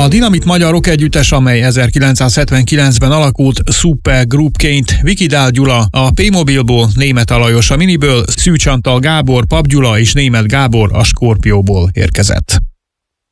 Dinamit magyar rock együttes, amely 1979-ben alakult supergroupként, Vikidál Gyula a P-Mobilból, Németh Alajos a Miniből, Szűcs Antal Gábor, Pap Gyula és Németh Gábor a Skorpióból érkezett.